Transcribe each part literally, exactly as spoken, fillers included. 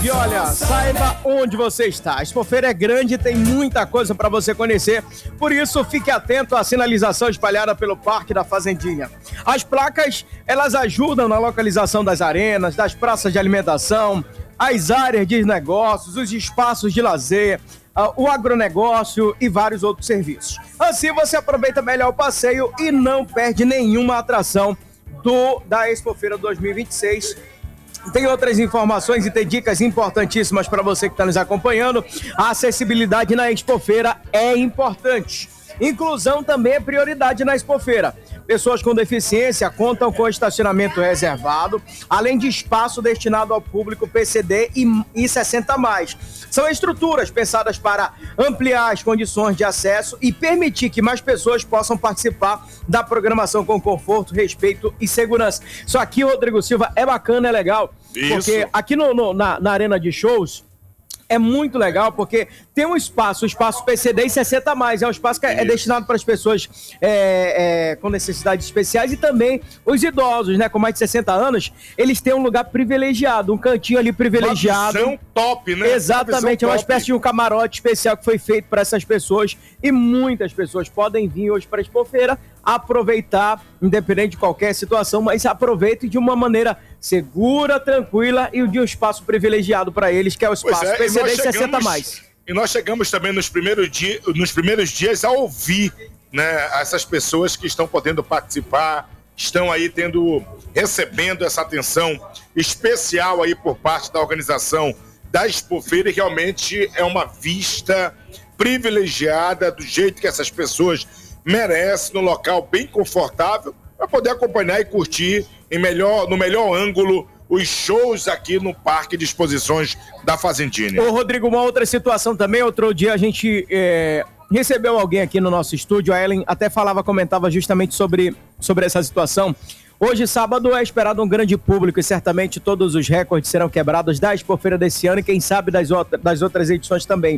E olha, saiba onde você está. A Expofeira é grande e tem muita coisa para você conhecer. Por isso, fique atento à sinalização espalhada pelo Parque da Fazendinha. As placas, elas ajudam na localização das arenas, das praças de alimentação, as áreas de negócios, os espaços de lazer, uh, o agronegócio e vários outros serviços. Assim você aproveita melhor o passeio e não perde nenhuma atração do, da Expofeira dois mil e vinte e seis. Tem outras informações e tem dicas importantíssimas para você que está nos acompanhando. A acessibilidade na Expofeira é importante. Inclusão também é prioridade na Expofeira. Pessoas com deficiência contam com estacionamento reservado, além de espaço destinado ao público P C D e sessenta mais. São estruturas pensadas para ampliar as condições de acesso e permitir que mais pessoas possam participar da programação com conforto, respeito e segurança. Isso aqui, Rodrigo Silva, é bacana, é legal. Isso. Porque aqui no, no, na, na arena de shows, é muito legal, porque tem um espaço, o espaço P C D e sessenta mais, é um espaço que é, é destinado para as pessoas é, é, com necessidades especiais e também os idosos, né, com mais de sessenta anos, eles têm um lugar privilegiado, um cantinho ali privilegiado. Uma visão top, né? Exatamente, é uma espécie de um camarote especial que foi feito para essas pessoas e muitas pessoas podem vir hoje para a Expofeira aproveitar, independente de qualquer situação, mas aproveitem de uma maneira segura, tranquila e de um espaço privilegiado para eles, que é o espaço é, P C D e sessenta mais. E nós chegamos também nos primeiros, dia, nos primeiros dias a ouvir, né, essas pessoas que estão podendo participar, estão aí tendo, recebendo essa atenção especial aí por parte da organização da Expofeira, e realmente é uma vista privilegiada do jeito que essas pessoas merecem, num local bem confortável, para poder acompanhar e curtir em melhor, no melhor ângulo os shows aqui no Parque de Exposições da Fazendinha. Ô, Rodrigo, uma outra situação também, outro dia a gente é, recebeu alguém aqui no nosso estúdio, a Ellen até falava, comentava justamente sobre, sobre essa situação. Hoje, sábado, é esperado um grande público e certamente todos os recordes serão quebrados da Expofeira desse ano e quem sabe das, outra, das outras edições também.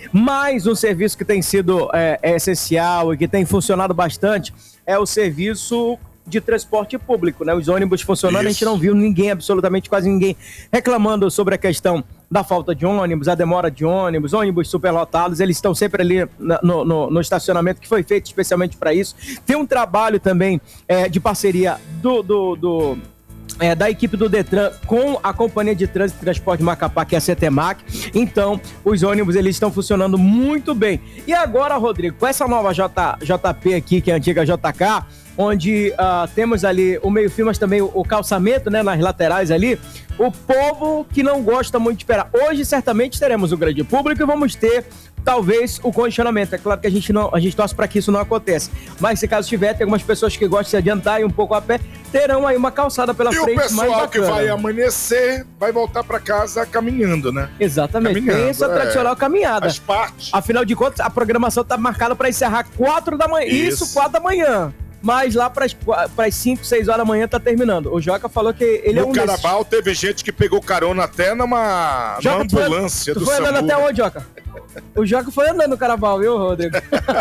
Mas um serviço que tem sido é, é essencial e que tem funcionado bastante é o serviço de transporte público, né? Os ônibus funcionando, Isso. A gente não viu ninguém, absolutamente quase ninguém, reclamando sobre a questão da falta de ônibus, a demora de ônibus, ônibus superlotados, eles estão sempre ali no, no, no estacionamento que foi feito especialmente para isso. Tem um trabalho também é, de parceria do... do, do É, da equipe do Detran com a Companhia de Trânsito e Transporte de Macapá, que é a CETEMAC. Então, os ônibus, eles estão funcionando muito bem. E agora, Rodrigo, com essa nova J, JP aqui, que é a antiga J K, onde uh, temos ali o meio-fio, mas também o, o calçamento, né, nas laterais ali, o povo que não gosta muito de esperar. Hoje, certamente, teremos o grande público e vamos ter, talvez, o condicionamento. É claro que a gente, não, a gente torce para que isso não aconteça. Mas, se caso tiver, tem algumas pessoas que gostam de se adiantar e um pouco a pé, terão aí uma calçada pela e frente mais bacana. E o pessoal que vai amanhecer vai voltar para casa caminhando, né? Exatamente. Caminhando, tem essa é. tradicional caminhada. As partes. Afinal de contas, a programação está marcada para encerrar quatro da manhã. Isso, isso quatro da manhã. Mas lá para as cinco, seis horas da manhã tá terminando. O Joca falou que ele no é um... No Carnaval desses... teve gente que pegou carona até numa, Joca, numa ambulância tu do foi SAMU. andando até onde, Joca? O Joca foi andando no Carnaval, viu, Rodrigo?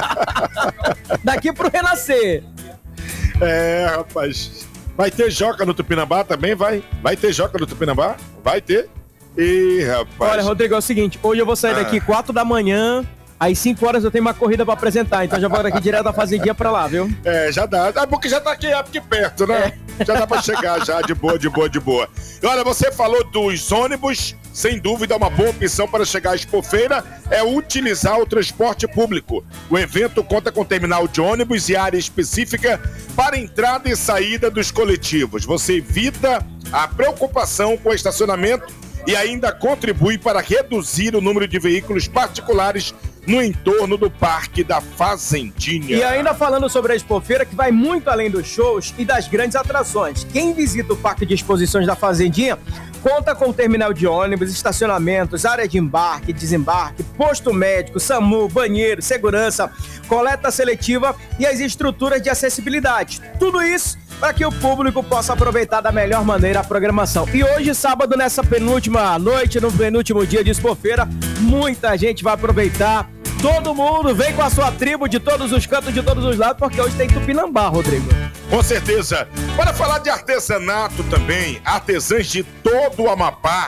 Daqui pro Renascer. É, rapaz. Vai ter Joca no Tupinambá também, vai? Vai ter Joca no Tupinambá? Vai ter? Ih, rapaz. Olha, Rodrigo, é o seguinte, hoje eu vou sair ah. daqui quatro da manhã... Às cinco horas eu tenho uma corrida pra apresentar, então já vou daqui direto da Fazendinha pra lá, viu? É, já dá. É porque já tá aqui, aqui perto, né? É. Já dá pra chegar já, de boa, de boa, de boa. E olha, você falou dos ônibus, sem dúvida uma boa opção para chegar à Expofeira é utilizar o transporte público. O evento conta com terminal de ônibus e área específica para entrada e saída dos coletivos. Você evita a preocupação com o estacionamento e ainda contribui para reduzir o número de veículos particulares no entorno do Parque da Fazendinha. E ainda falando sobre a Expofeira, que vai muito além dos shows e das grandes atrações. Quem visita o Parque de Exposições da Fazendinha conta com terminal de ônibus, estacionamentos, área de embarque, desembarque, posto médico, SAMU, banheiro, segurança, coleta seletiva e as estruturas de acessibilidade. Tudo isso para que o público possa aproveitar da melhor maneira a programação. E hoje, sábado, nessa penúltima noite, no penúltimo dia de Expofeira, muita gente vai aproveitar. Todo mundo vem com a sua tribo de todos os cantos, de todos os lados, porque hoje tem Tupinambá, Rodrigo. Com certeza. Para falar de artesanato também, artesãs de todo o Amapá